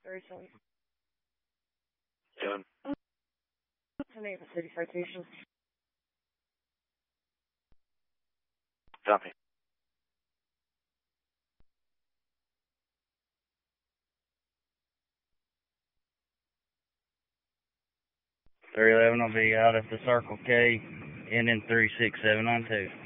Recently. Done. Neighbor City Citation. Copy. Three 11 will be out at the Circle K, ending 36792.